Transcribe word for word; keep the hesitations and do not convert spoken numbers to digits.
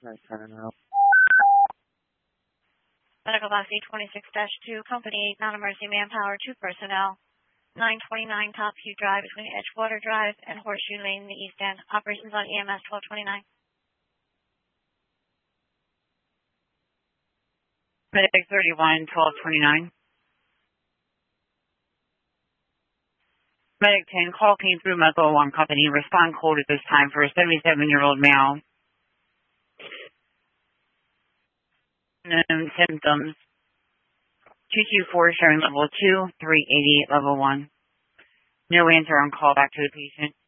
Nice turning out. Medical Box eight twenty-six dash two, Company eight, non-emergency manpower, two personnel. nine twenty-nine Topview Drive between Edgewater Drive and Horseshoe Lane in the East End. Operations on E M S twelve twenty-nine. Medic thirty-one, twelve twenty-nine. Medic ten, call came through Medical one Company. Respond code at this time for a seventy-seven-year-old male. Known symptoms. two two four showing level two, three eighty-eight level one. No answer on call back to the patient.